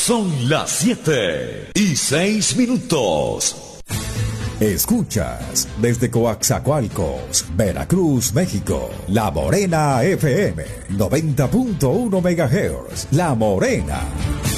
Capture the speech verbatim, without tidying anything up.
Son las siete y seis minutos. Escuchas desde Coaxacualcos, Veracruz, México, La Morena F M, noventa punto uno megahertz. La Morena.